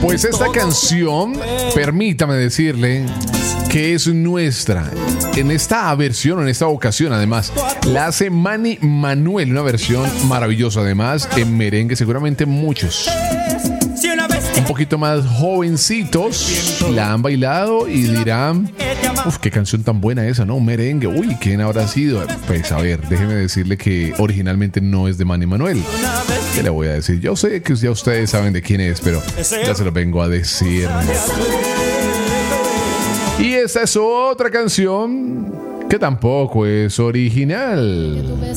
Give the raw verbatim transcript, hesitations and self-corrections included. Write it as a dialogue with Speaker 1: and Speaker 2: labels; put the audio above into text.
Speaker 1: Pues esta canción, permítame decirle que es nuestra. En esta versión, en esta ocasión, además, la hace Manny Manuel, una versión maravillosa. Además, en merengue, seguramente muchos un poquito más jovencitos la han bailado y dirán: uf, qué canción tan buena esa, ¿no? Un merengue, uy, ¿quién habrá sido? Pues a ver, déjeme decirle que originalmente no es de Manny Manuel. ¿Qué le voy a decir? Yo sé que ya ustedes saben de quién es, pero ya se lo vengo a decir. Y esta es otra canción que tampoco es original.